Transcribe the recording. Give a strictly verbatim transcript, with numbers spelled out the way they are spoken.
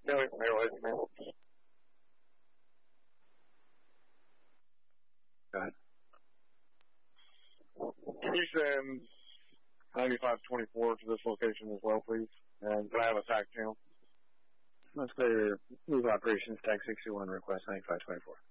Billy from Arrowhead, man. Go ahead. Can you send ninety-five twenty-four to this location as well, please? And can I have a tac channel? Let's clear move operations, tag sixty-one, request ninety-five twenty-four.